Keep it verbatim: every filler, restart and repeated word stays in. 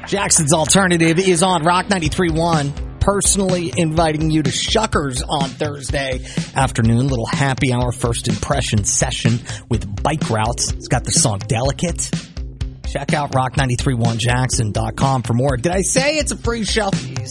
Jackson's Alternative is on Rock ninety-three point one. Personally inviting you to Shuckers on Thursday afternoon. Little happy hour first impression session with Bike Routes. It's got the song Delicate. Check out rock nine three one jackson dot com for more. Did I say it's a free show?